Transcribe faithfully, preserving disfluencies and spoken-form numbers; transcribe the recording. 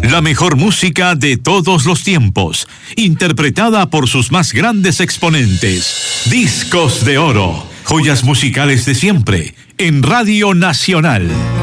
La mejor música de todos los tiempos, interpretada por sus más grandes exponentes. Discos de Oro, joyas musicales de siempre, en Radio Nacional.